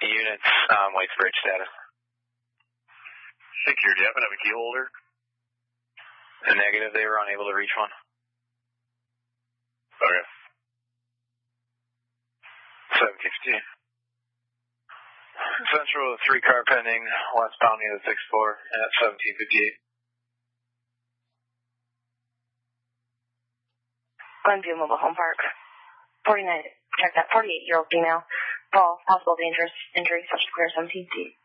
Units, White Bridge status. Secure, do you happen to have a key holder? A negative, they were unable to reach one. Okay. 752. Central 3 car pending, westbound unit 64 at 1758. Glenview Mobile Home Park. 49, check that, 48-year-old female. Fall, possible dangerous injury, such to clear 17th.